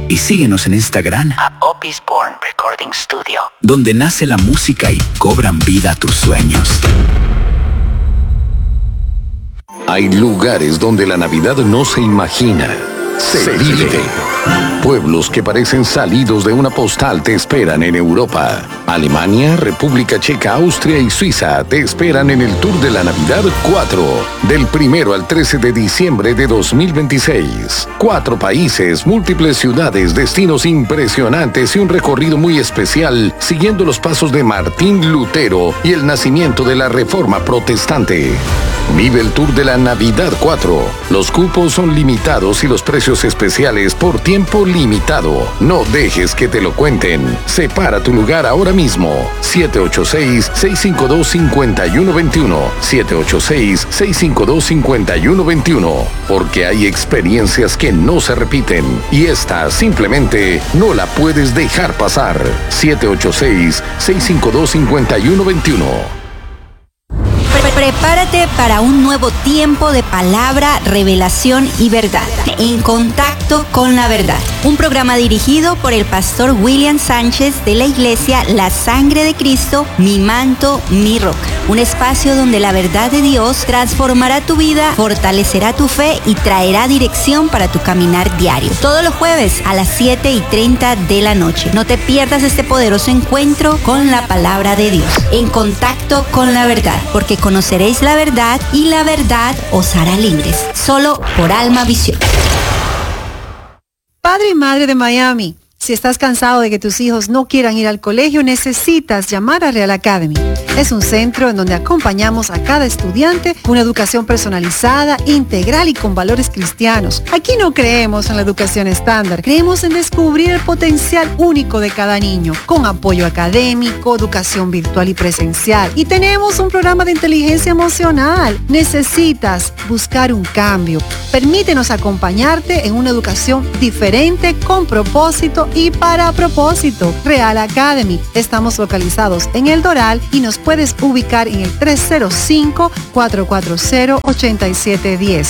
Y síguenos en Instagram a Opis Born Recording Studio, donde nace la música y cobran vida tus sueños. Hay lugares donde la Navidad no se imagina, se vive. Pueblos que parecen salidos de una postal te esperan en Europa. Alemania, República Checa, Austria y Suiza te esperan en el Tour de la Navidad 4, del 1 al 13 de diciembre de 2026. 4 países, múltiples ciudades, destinos impresionantes y un recorrido muy especial siguiendo los pasos de Martín Lutero y el nacimiento de la Reforma Protestante. Vive el Tour de la Navidad 4. Los cupos son limitados y los precios especiales por tiempo limitado. No dejes que te lo cuenten. Separa tu lugar ahora mismo. 786-652-5121. 786-652-5121. Porque hay experiencias que no se repiten. Y esta simplemente no la puedes dejar pasar. 786-652-5121. Prepárate para un nuevo tiempo de palabra, revelación y verdad. En contacto con la verdad. Un programa dirigido por el pastor William Sánchez de la iglesia La Sangre de Cristo, Mi Manto, Mi Roca. Un espacio donde la verdad de Dios transformará tu vida, fortalecerá tu fe y traerá dirección para tu caminar diario. Todos los jueves a las 7:30 de la noche. No te pierdas este poderoso encuentro con la palabra de Dios. En contacto con la verdad, porque conoceréis la verdad y la verdad os hará libres. Solo por Alma Visión. Padre y madre de Miami, si estás cansado de que tus hijos no quieran ir al colegio, necesitas llamar a Real Academy. Es un centro en donde acompañamos a cada estudiante con una educación personalizada, integral y con valores cristianos. Aquí no creemos en la educación estándar, creemos en descubrir el potencial único de cada niño, con apoyo académico, educación virtual y presencial. Y tenemos un programa de inteligencia emocional. Necesitas buscar un cambio. Permítenos acompañarte en una educación diferente, con propósito y para propósito. Real Academy. Estamos localizados en El Doral y nos puedes ubicar en el 305-440-8710.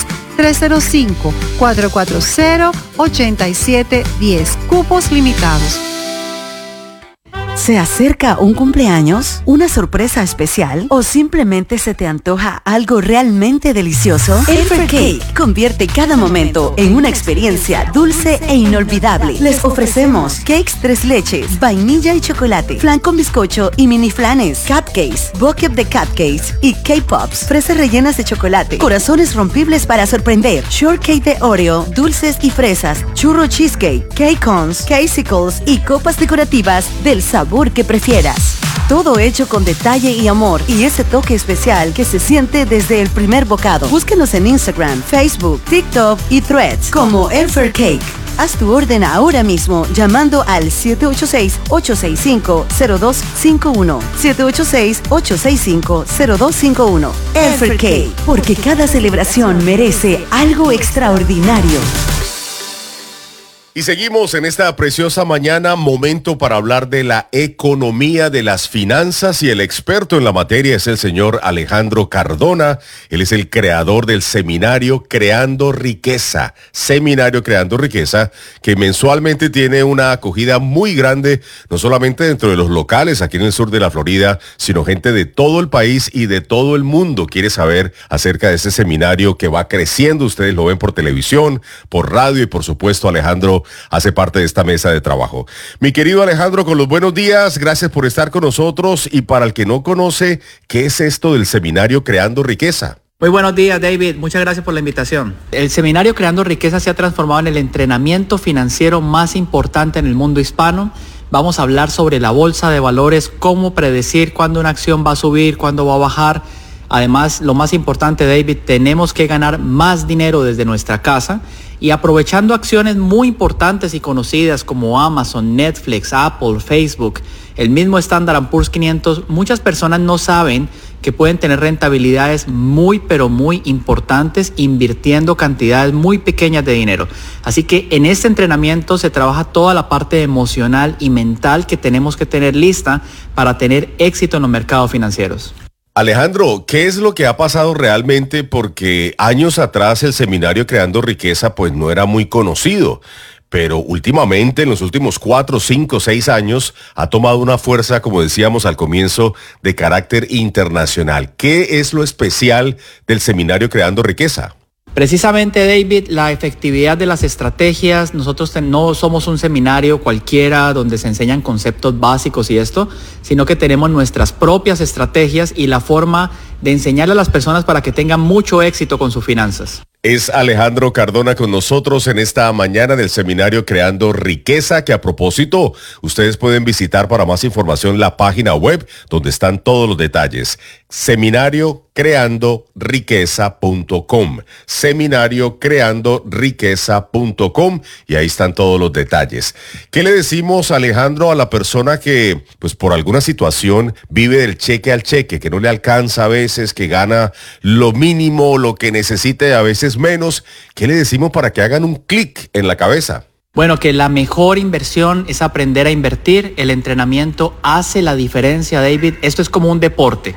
305-440-8710. Cupos limitados. ¿Se acerca un cumpleaños, una sorpresa especial o simplemente se te antoja algo realmente delicioso? Elfer Cake convierte cada momento en una experiencia dulce e inolvidable. Les ofrecemos cakes 3 leches, vainilla y chocolate, flan con bizcocho y mini flanes, cupcakes, bucket de cupcakes y K-Pops, fresas rellenas de chocolate, corazones rompibles para sorprender, shortcake de Oreo, dulces y fresas, churro cheesecake, cake cones, casicles y copas decorativas del sabor que prefieras. Todo hecho con detalle y amor y ese toque especial que se siente desde el primer bocado. Búsquenos en Instagram, Facebook, TikTok y Threads como Elfer Cake. Haz tu orden ahora mismo llamando al 786-865-0251. 786-865-0251. Elfer Cake, porque cada celebración merece algo extraordinario. Y seguimos en esta preciosa mañana, momento para hablar de la economía, de las finanzas, y el experto en la materia es el señor Alejandro Cardona. Él es el creador del seminario Creando Riqueza, que mensualmente tiene una acogida muy grande, no solamente dentro de los locales aquí en el sur de la Florida, sino gente de todo el país y de todo el mundo quiere saber acerca de ese seminario que va creciendo. Ustedes lo ven por televisión, por radio y por supuesto Alejandro hace parte de esta mesa de trabajo. Mi querido Alejandro, con los buenos días, gracias por estar con nosotros. Y para el que no conoce, ¿qué es esto del seminario Creando Riqueza? Muy buenos días, David. Muchas gracias por la invitación. El seminario Creando Riqueza se ha transformado en el entrenamiento financiero más importante en el mundo hispano. Vamos a hablar sobre la bolsa de valores, cómo predecir cuándo una acción va a subir, cuándo va a bajar. Además, lo más importante, David, tenemos que ganar más dinero desde nuestra casa y aprovechando acciones muy importantes y conocidas como Amazon, Netflix, Apple, Facebook, el mismo Standard & Poor's 500, muchas personas no saben que pueden tener rentabilidades muy, pero muy importantes invirtiendo cantidades muy pequeñas de dinero. Así que en este entrenamiento se trabaja toda la parte emocional y mental que tenemos que tener lista para tener éxito en los mercados financieros. Alejandro, ¿qué es lo que ha pasado realmente? Porque años atrás el seminario Creando Riqueza pues no era muy conocido, pero últimamente, en los últimos 4, 5, 6 años, ha tomado una fuerza, como decíamos al comienzo, de carácter internacional. ¿Qué es lo especial del seminario Creando Riqueza? Precisamente, David, la efectividad de las estrategias. Nosotros no somos un seminario cualquiera donde se enseñan conceptos básicos y esto, sino que tenemos nuestras propias estrategias y la forma de enseñarle a las personas para que tengan mucho éxito con sus finanzas. Es Alejandro Cardona con nosotros en esta mañana del seminario Creando Riqueza, que a propósito, ustedes pueden visitar para más información la página web donde están todos los detalles. Seminariocreandoriqueza.com. Seminariocreandoriqueza.com, y ahí están todos los detalles. ¿Qué le decimos, Alejandro, a la persona que, pues por alguna situación, vive del cheque al cheque, que no le alcanza a veces, que gana lo mínimo, lo que necesite a veces menos? ¿Qué le decimos para que hagan un clic en la cabeza? Bueno, que la mejor inversión es aprender a invertir. El entrenamiento hace la diferencia, David. Esto es como un deporte.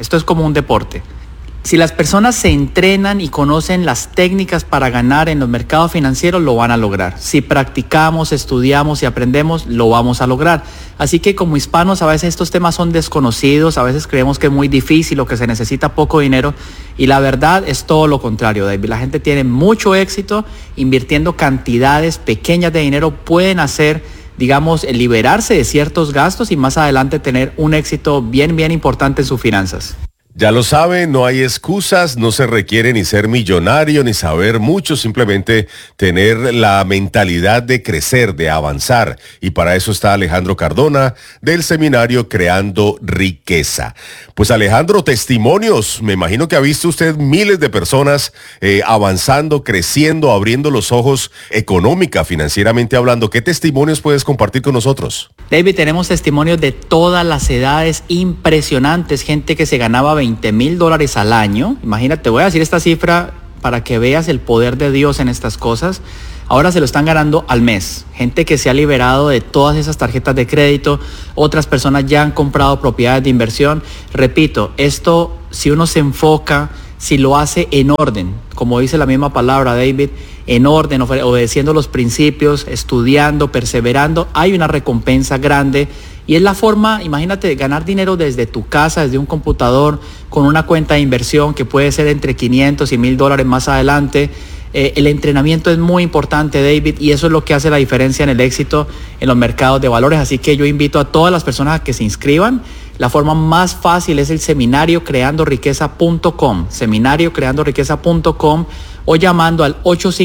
Si las personas se entrenan y conocen las técnicas para ganar en los mercados financieros, lo van a lograr. Si practicamos, estudiamos y aprendemos, lo vamos a lograr. Así que como hispanos a veces estos temas son desconocidos, a veces creemos que es muy difícil o que se necesita poco dinero, y la verdad es todo lo contrario, David. La gente tiene mucho éxito invirtiendo cantidades pequeñas de dinero, pueden hacer, digamos, liberarse de ciertos gastos y más adelante tener un éxito bien importante en sus finanzas. Ya lo saben, no hay excusas, no se requiere ni ser millonario ni saber mucho, simplemente tener la mentalidad de crecer, de avanzar. Y para eso está Alejandro Cardona del seminario Creando Riqueza. Pues Alejandro, testimonios, me imagino que ha visto usted miles de personas avanzando, creciendo, abriendo los ojos económica, financieramente hablando. ¿Qué testimonios puedes compartir con nosotros? David, tenemos testimonios de todas las edades impresionantes, gente que se ganaba $20,000 al año. Imagínate, voy a decir esta cifra para que veas el poder de Dios en estas cosas. Ahora se lo están ganando al mes. Gente que se ha liberado de todas esas tarjetas de crédito. Otras personas ya han comprado propiedades de inversión. Repito, esto, si uno se enfoca, si lo hace en orden, como dice la misma palabra, David, en orden, obedeciendo los principios, estudiando, perseverando, hay una recompensa grande. Y es la forma, imagínate, ganar dinero desde tu casa, desde un computador, con una cuenta de inversión que puede ser entre $500 y $1,000 más adelante. El entrenamiento es muy importante, David, y eso es lo que hace la diferencia en el éxito en los mercados de valores. Así que yo invito a todas las personas a que se inscriban. La forma más fácil es el seminariocreandoriqueza.com, seminariocreandoriqueza.com, o llamando al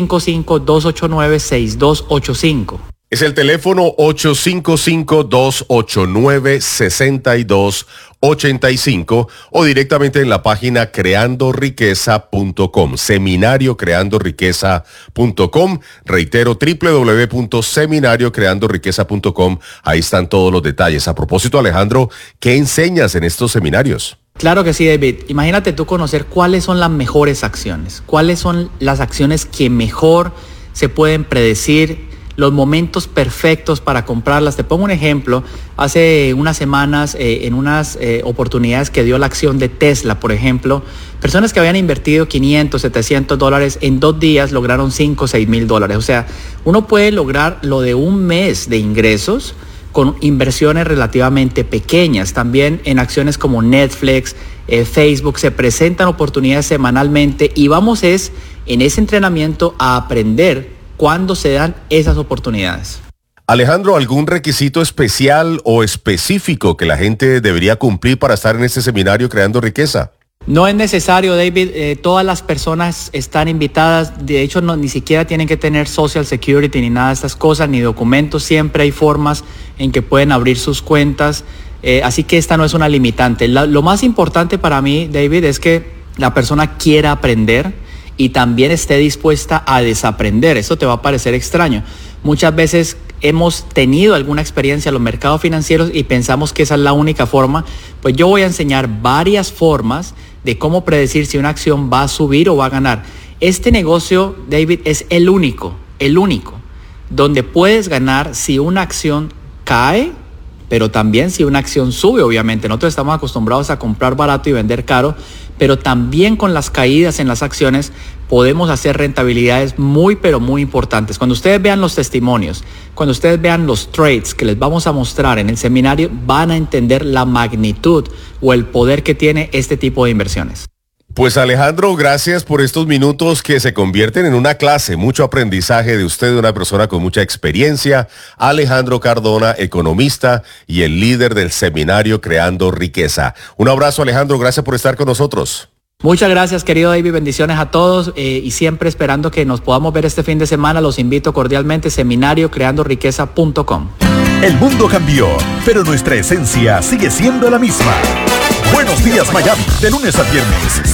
855-289-6285. Es el teléfono 855-289-6285 o directamente en la página creandoriqueza.com, seminariocreandoriqueza.com. Reitero, www.seminariocreandoriqueza.com. Ahí están todos los detalles. A propósito, Alejandro, ¿qué enseñas en estos seminarios? Claro que sí, David. Imagínate tú conocer cuáles son las mejores acciones, cuáles son las acciones que mejor se pueden predecir, los momentos perfectos para comprarlas. Te pongo un ejemplo. Hace unas semanas, en unas oportunidades que dio la acción de Tesla, por ejemplo, personas que habían invertido $500, $700, en 2 días lograron $5,000 o $6,000. O sea, uno puede lograr lo de un mes de ingresos con inversiones relativamente pequeñas. También en acciones como Netflix, Facebook, se presentan oportunidades semanalmente y vamos en ese entrenamiento a aprender cuándo se dan esas oportunidades. Alejandro, ¿algún requisito especial o específico que la gente debería cumplir para estar en este seminario Creando Riqueza? No es necesario, David. Todas las personas están invitadas. De hecho, ni siquiera tienen que tener Social Security ni nada de estas cosas, ni documentos. Siempre hay formas en que pueden abrir sus cuentas. Así que esta no es una limitante. Lo más importante para mí, David, es que la persona quiera aprender y también esté dispuesta a desaprender. Esto te va a parecer extraño. Muchas veces hemos tenido alguna experiencia en los mercados financieros y pensamos que esa es la única forma. Pues yo voy a enseñar varias formas de cómo predecir si una acción va a subir o va a ganar. Este negocio, David, es el único, donde puedes ganar si una acción cae pero también si una acción sube, obviamente. Nosotros estamos acostumbrados a comprar barato y vender caro, pero también con las caídas en las acciones podemos hacer rentabilidades muy, pero muy importantes. Cuando ustedes vean los testimonios, cuando ustedes vean los trades que les vamos a mostrar en el seminario, van a entender la magnitud o el poder que tiene este tipo de inversiones. Pues Alejandro, gracias por estos minutos que se convierten en una clase, mucho aprendizaje de usted, una persona con mucha experiencia. Alejandro Cardona, economista y el líder del seminario Creando Riqueza. Un abrazo, Alejandro, gracias por estar con nosotros. Muchas gracias, querido David, bendiciones a todos y siempre esperando que nos podamos ver este fin de semana. Los invito cordialmente, seminariocreandoriqueza.com. El mundo cambió, pero nuestra esencia sigue siendo la misma. Buenos días, Miami, de lunes a viernes,